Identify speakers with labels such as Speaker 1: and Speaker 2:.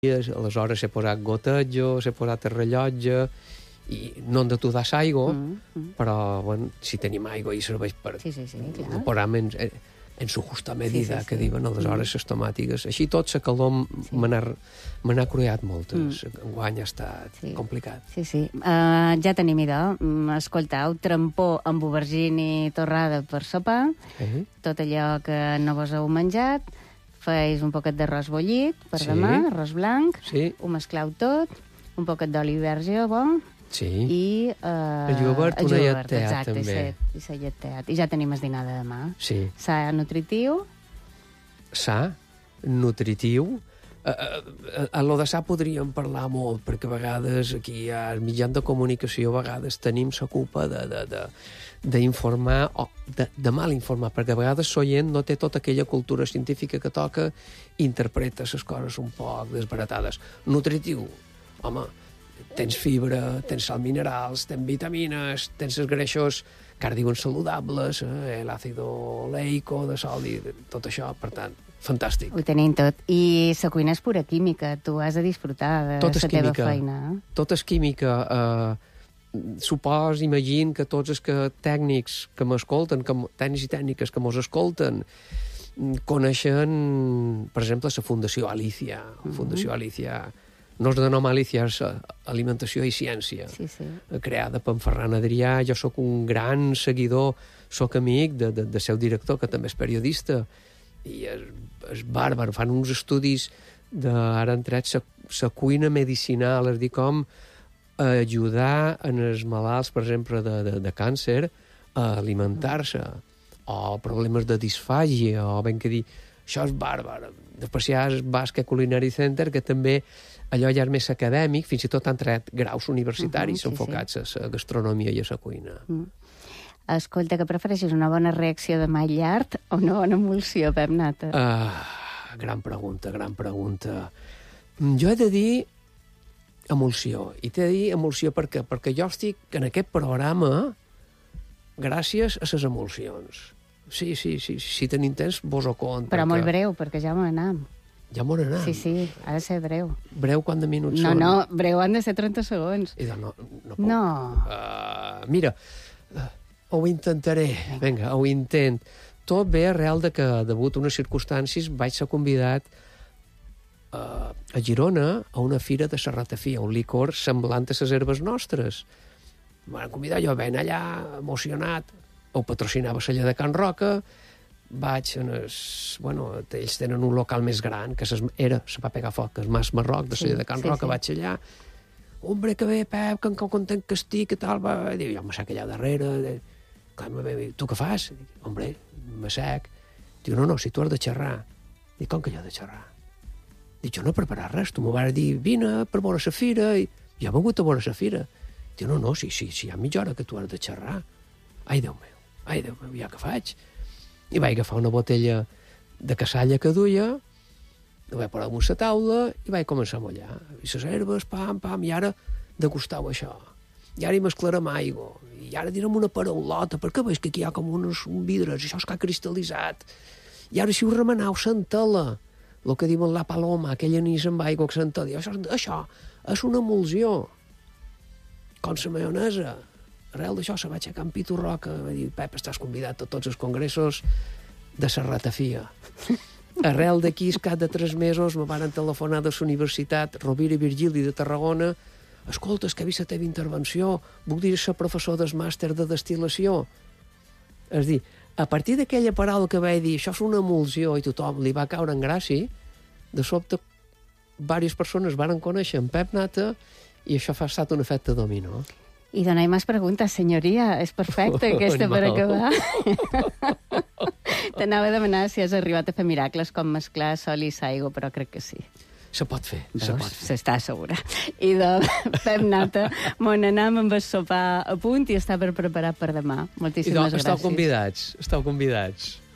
Speaker 1: aleshores s'ha posat gotejo, s'ha posat el rellotge, i no hem de tudar l'aigua, però bueno, si tenim aigua i serveix per posar en su justa medida, que diuen, aleshores les tomàtiques. Així tot, la calor me n'ha cruiat moltes. Enguany ha estat complicat.
Speaker 2: Sí. Ja tenim idò. Escoltau, trampó amb aubergine torrada per sopar, tot allò que no vos heu menjat, feis un poquet d'arròs bullit per demà, arròs blanc, ho mesclau tot, un poquet d'oli verge bo, i
Speaker 1: el iogurt, una lleteta, també.
Speaker 2: I ja tenim el dinar de demà. Sa, nutritiu.
Speaker 1: Sa, nutritiu. A lo de sa podríem parlar molt, perquè a vegades aquí a mitjans de comunicació a vegades tenim la culpa d'informar o de mal informar, perquè a vegades l'oient no té tota aquella cultura científica que toca i interpreta les coses un poc desbaratades. Nutritiu, home, tens fibra, tens sal minerals, tens vitamines, tens els greixos que ara diuen saludables, l'àcido oleico, de sol i tot això, per tant, fantàstic.
Speaker 2: Ho tenim tot. I la cuina és pura química, tu has de disfrutar de la teva feina.
Speaker 1: Tot és química. Imagino que tots els tècnics que m'escolten, tècnics i tècniques que mos escolten, coneixen, per exemple, la Fundació Alicia. Fundació Alicia no és de nom Alicia, és Alimentació i Ciència, creada per Ferran Adrià. Jo sóc un gran seguidor, sóc amic del seu director, que també és periodista, i és bàrbar. Fan uns estudis ara han tret la cuina medicinal, és dir, com ajudar en els malalts, per exemple, de càncer, a alimentar-se, o problemes de disfàgia, o ben que dir, això és bàrbar. Després hi ha el Basque Culinary Center, que també allò ja és més acadèmic, fins i tot han tret graus universitaris enfocats a la gastronomia i a la cuina.
Speaker 2: Escolta, que prefereixes una bona reacció de mà llard o una bona emulsió, Pep Nata?
Speaker 1: Gran pregunta, gran pregunta. Jo he de dir emulsió. I t'he de dir emulsió perquè jo estic en aquest programa gràcies a les emulsions. Sí, si tenim temps, vos ho conto.
Speaker 2: Però molt breu, perquè ja m'ho anam.
Speaker 1: Ja m'ho anam.
Speaker 2: Sí, ha de ser breu.
Speaker 1: Breu quant de minuts són?
Speaker 2: No, breu han de ser 30 segons.
Speaker 1: No puc.
Speaker 2: No.
Speaker 1: Mira, ho intentaré. Vinga, ho intent. Tot ve arrel de que, degut a unes circumstàncies, vaig ser convidat a Girona a una fira de la ratafia, un licor semblant a les herbes nostres. Em van convidar, jo ben allà, emocionat. Ho patrocinava la llet de Can Roca. Vaig ells tenen un local més gran, que se va pegar foc, que és Mas Marroc, de la llet de Can Roca. Vaig allà. Hombre, que bé, Pep, que content que estic, que tal. Diu, jo m'assec allà darrere. Tu què fas? Hombre, m'assec. Diu, no, si tu has de xerrar. Dic, com que jo he de xerrar? Dic, jo no he preparat res. Tu m'ho vas dir, vine per veure la fira. I jo he vingut a veure la fira. Diu, no, sí, hi ha mitja hora que tu has de xerrar. Ai, Déu meu, ja què faig? I vaig agafar una botella de cassalla que duia, la vaig posar damunt la taula i vaig començar a mullar. I les herbes, pam, i ara degustau això. I ara hi mesclarem aigua. I ara direm una paraulota, perquè veus que aquí hi ha com uns vidres, això és que ha cristal·litzat. I ara si ho remenau, s'entela. El que diuen la paloma, aquell anís amb aigua que s'entela. Això és una emulsió. Com la maionesa. Arrel d'això se va aixecar en Pitu Roca, va dir, Pep, estàs convidat a tots els congressos de la ratafia. Arrel d'aquí, cap de 3 mesos, me van telefonar de la Universitat Rovira i Virgili de Tarragona. Escolta, és que he vist la teva intervenció, vull dir ser professor del màster de destil·lació. És dir, a partir d'aquella paraula que vaig dir, això és una emulsió, i tothom li va caure en gràcia, de sobte, diverses persones van conèixer en Pep Nata, i això ha estat un efecte dominó.
Speaker 2: Y no hay más preguntas, señoría. És perfecte, aquesta per acabar. T'anava a demanar si has arribat a fer miracles com mesclar sol i aigua, però crec que sí.
Speaker 1: Se pot fer, se pot fer.
Speaker 2: S'està segura. I de Pep Nata, mon anam amb el sopar a punt i està per preparar per demà. Moltíssimes gràcies.
Speaker 1: Esteu convidats.